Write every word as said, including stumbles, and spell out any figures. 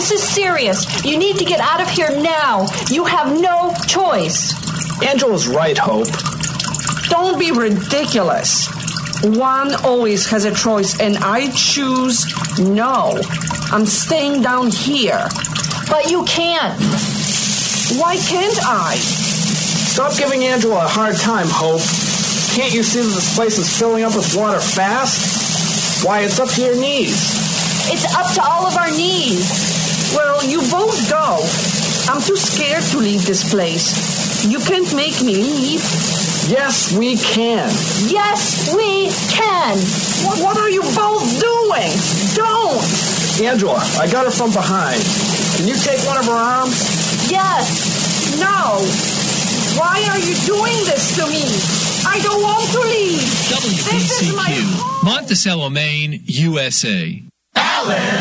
This is serious. You need to get out of here now. You have no choice. Angela's right, Hope. Don't be ridiculous. One always has a choice, and I choose no. I'm staying down here. But you can't. Why can't I? Stop giving Angela a hard time, Hope. Can't you see that this place is filling up with water fast? Why, it's up to your knees. It's up to all of our knees. Well, you both go. I'm too scared to leave this place. You can't make me leave. Yes, we can. Yes, we can. What, what are you both doing? Don't. Angela, I got her from behind. Can you take one of her arms? Yes. No. Why are you doing this to me? I don't want to leave. W B C Q, Monticello, Maine, U S A. Alan!